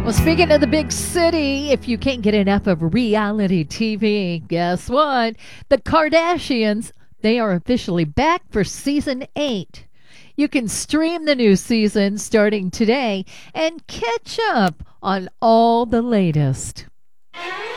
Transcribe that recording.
Well, speaking of the big city, if you can't get enough of reality TV, guess what? The Kardashians, they are officially back for season 8. You can stream the new season starting today and catch up on all the latest.